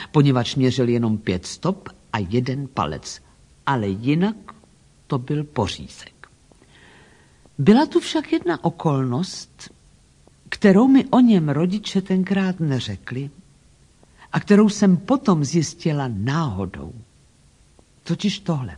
poněvadž měřil jenom 5 stop a 1 palec, ale jinak to byl pořízek. Byla tu však jedna okolnost, kterou mi o něm rodiče tenkrát neřekli a kterou jsem potom zjistila náhodou. Totiž tohle.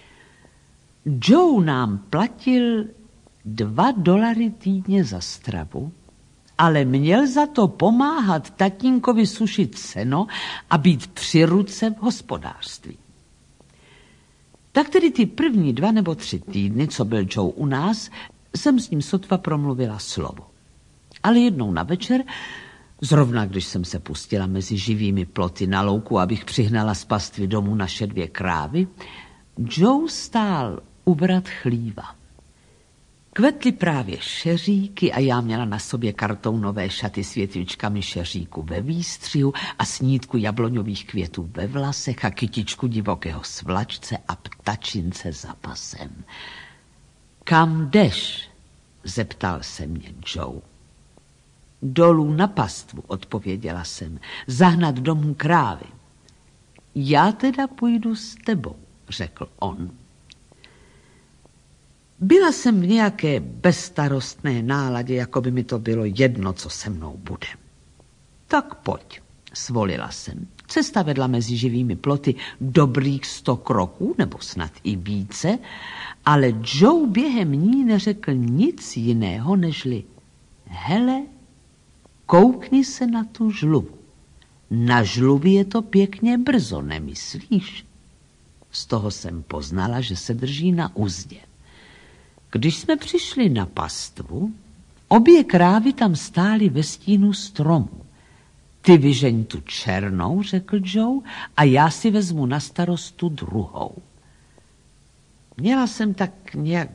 Joe nám platil $2 týdně za stravu, ale měl za to pomáhat tatínkovi sušit seno a být při ruce v hospodářství. Tak tedy ty první 2 nebo 3 týdny, co byl Joe u nás, jsem s ním sotva promluvila slovo. Ale jednou na večer, zrovna když jsem se pustila mezi živými ploty na louku, abych přihnala z pastvy domů naše 2 krávy, Joe stál u vrat chlíva. Kvetly právě šeříky a já měla na sobě kartounové šaty s větvičkami šeříku ve výstřihu a snídku jabloňových květů ve vlasech a kytičku divokého svlačce a ptačince za pasem. Kam jdeš? Zeptal se mě Joe. Dolů na pastvu, odpověděla jsem, zahnat domů krávy. Já teda půjdu s tebou, řekl on. Byla jsem v nějaké bezstarostné náladě, jako by mi to bylo jedno, co se mnou bude. Tak pojď, svolila jsem. Cesta vedla mezi živými ploty dobrých 100 kroků, nebo snad i více, ale Joe během ní neřekl nic jiného, nežli hele, koukni se na tu žluvu. Na žluvě je to pěkně brzo, nemyslíš? Z toho jsem poznala, že se drží na uzdě. Když jsme přišli na pastvu, obě krávy tam stály ve stínu stromu. Ty vyžeň tu černou, řekl Joe, a já si vezmu na starost tu druhou. Měla jsem tak nějak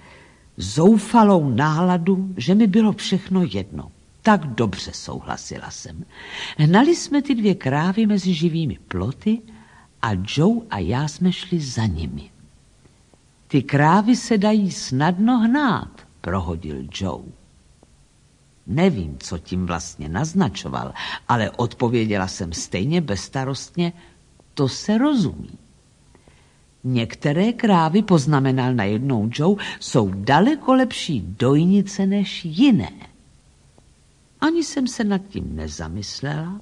zoufalou náladu, že mi bylo všechno jedno. Tak dobře, souhlasila jsem. Hnali jsme ty 2 krávy mezi živými ploty a Joe a já jsme šli za nimi. Ty krávy se dají snadno hnát, prohodil Joe. Nevím, co tím vlastně naznačoval, ale odpověděla jsem stejně bezstarostně, to se rozumí. Některé krávy, poznamenal najednou Joe, jsou daleko lepší dojnice než jiné. Ani jsem se nad tím nezamyslela.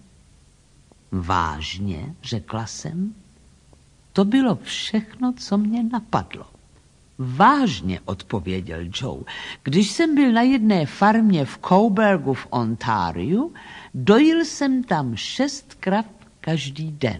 Vážně, řekla jsem. To bylo všechno, co mě napadlo. Vážně, odpověděl Joe. Když jsem byl na jedné farmě v Coburgu v Ontariu, dojil jsem tam 6 krav každý den.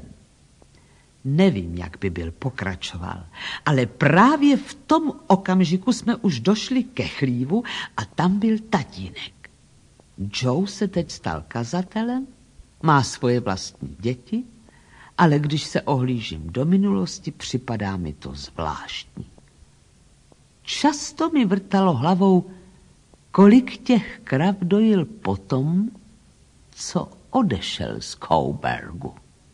Nevím, jak by byl pokračoval, ale právě v tom okamžiku jsme už došli ke chlívu a tam byl tatínek. Joe se teď stal kazatelem, má svoje vlastní děti, ale když se ohlížím do minulosti, připadá mi to zvláštní. Často mi vrtalo hlavou, kolik těch krav dojil potom, co odešel z Coburgu.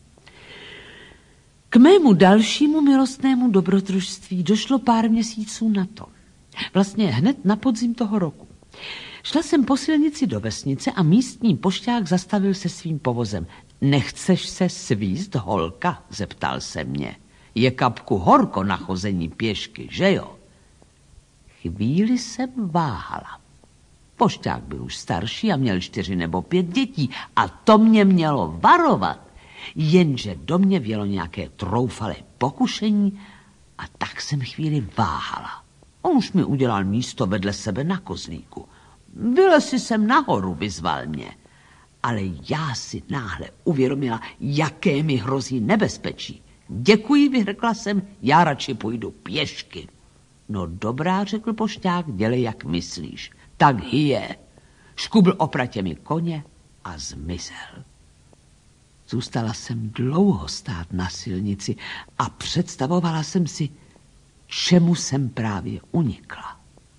K mému dalšímu milostnému dobrodružství došlo pár měsíců na to. Vlastně hned na podzim toho roku. Šla jsem po silnici do vesnice a místní pošťák zastavil se svým povozem. Nechceš se svízt, holka? Zeptal se mě. Je kapku horko na chození pěšky, že jo? Chvíli jsem váhala. Pošťák byl už starší a měl 4 nebo 5 dětí a to mě mělo varovat. Jenže do mě vjelo nějaké troufalé pokušení a tak jsem chvíli váhala. On už mi udělal místo vedle sebe na kozlíku. Vylezi sem nahoru, vyzval mě. Ale já si náhle uvědomila, jaké mi hrozí nebezpečí. Děkuji, vyhrkla jsem, já radši půjdu pěšky. No dobrá, řekl pošťák, dělej, jak myslíš. Tak hyje. Škubl opratě mi koně a zmizel. Zůstala jsem dlouho stát na silnici a představovala jsem si, čemu jsem právě unikla.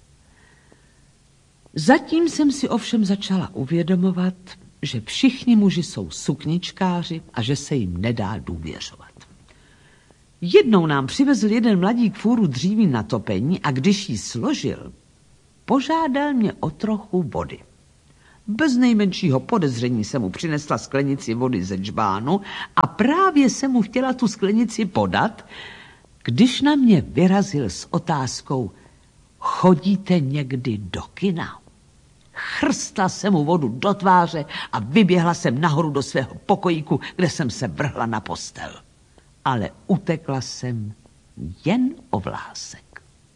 Zatím jsem si ovšem začala uvědomovat, že všichni muži jsou sukničkáři a že se jim nedá důvěřovat. Jednou nám přivezl jeden mladík fůru dříví na topení a když ji složil, požádal mě o trochu vody. Bez nejmenšího podezření jsem mu přinesla sklenici vody ze džbánu a právě jsem mu chtěla tu sklenici podat, když na mě vyrazil s otázkou: chodíte někdy do kina? Chrstla jsem mu vodu do tváře a vyběhla jsem nahoru do svého pokojíku, kde jsem se vrhla na postel. Ale utekla jsem jen o vlásek.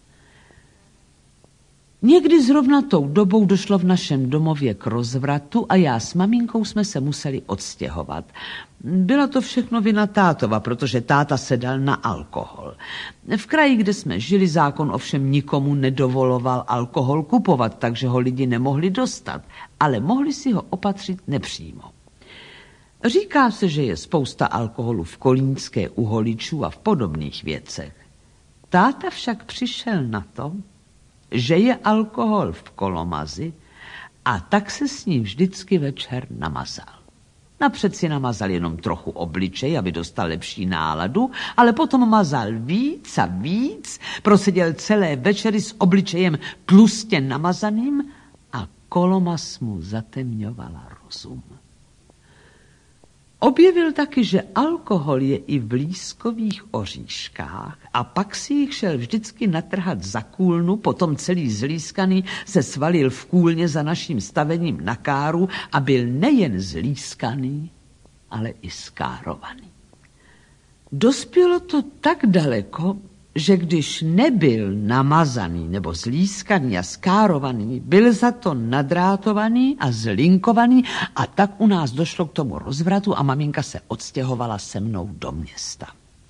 Někdy zrovna tou dobou došlo v našem domově k rozvratu a já s maminkou jsme se museli odstěhovat. Byla to všechno vina tátova, protože táta se dal na alkohol. V kraji, kde jsme žili, zákon ovšem nikomu nedovoloval alkohol kupovat, takže ho lidi nemohli dostat, ale mohli si ho opatřit nepřímo. Říká se, že je spousta alkoholu v kolínské u holičů a v podobných věcech. Táta však přišel na to, že je alkohol v kolomazi, a tak se s ním vždycky večer namazal. Napřed si namazal jenom trochu obličej, aby dostal lepší náladu, ale potom mazal víc a víc, proseděl celé večery s obličejem tlustě namazaným a kolomaz mu zatemňovala rozum. Objevil taky, že alkohol je i v lískových oříškách a pak si jich šel vždycky natrhat za kůlnu, potom celý zlískaný se svalil v kůlně za naším stavením na káru a byl nejen zlískaný, ale i skárovaný. Dospělo to tak daleko, že když nebyl namazaný nebo zlískaný a skárovaný, byl za to nadrátovaný a zlinkovaný a tak u nás došlo k tomu rozvratu a maminka se odstěhovala se mnou do města.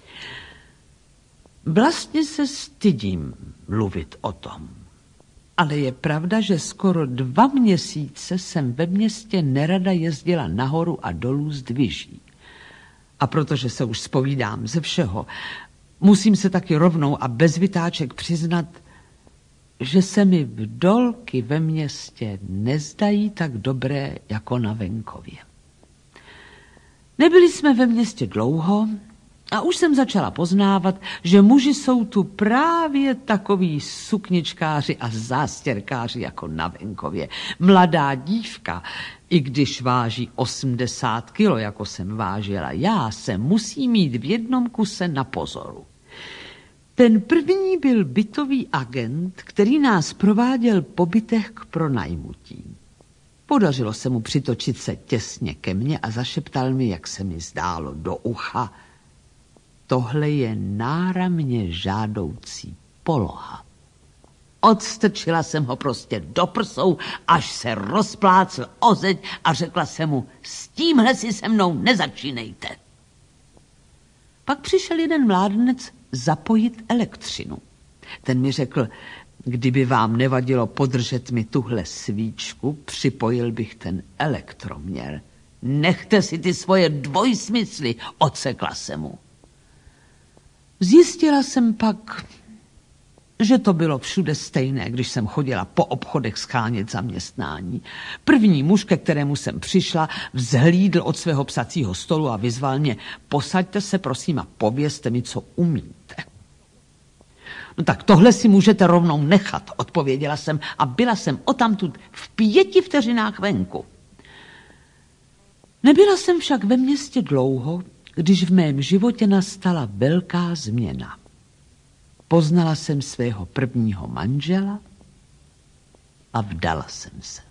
Vlastně se stydím mluvit o tom, ale je pravda, že skoro 2 měsíce jsem ve městě nerada jezdila nahoru a dolů z dviží. A protože se už zpovídám ze všeho, musím se taky rovnou a bez vytáček přiznat, že se mi vdolky ve městě nezdají tak dobré jako na venkově. Nebyli jsme ve městě dlouho a už jsem začala poznávat, že muži jsou tu právě takoví sukničkáři a zástěrkáři jako na venkově. Mladá dívka, i když váží 80 kilo, jako jsem vážila já, se musí mít v jednom kuse na pozoru. Ten první byl bytový agent, který nás prováděl po bytech k pronajmutí. Podařilo se mu přitočit se těsně ke mně a zašeptal mi, jak se mi zdálo, do ucha: tohle je náramně žádoucí poloha. Odstrčila jsem ho prostě do prsou, až se rozplácl o zeď a řekla jsem mu: s tímhle si se mnou nezačínejte. Pak přišel jeden mládenec zapojit elektřinu. Ten mi řekl: kdyby vám nevadilo podržet mi tuhle svíčku, připojil bych ten elektroměr. Nechte si ty svoje dvojsmysly, odsekla jsem mu. Zjistila jsem pak, že to bylo všude stejné, když jsem chodila po obchodech schánět zaměstnání. První muž, ke kterému jsem přišla, vzhlídl od svého psacího stolu a vyzval mě: posaďte se prosím a povězte mi, co umíte. No tak tohle si můžete rovnou nechat, odpověděla jsem a byla jsem odtamtud v 5 vteřinách venku. Nebyla jsem však ve městě dlouho, když v mém životě nastala velká změna. Poznala jsem svého prvního manžela a vdala jsem se.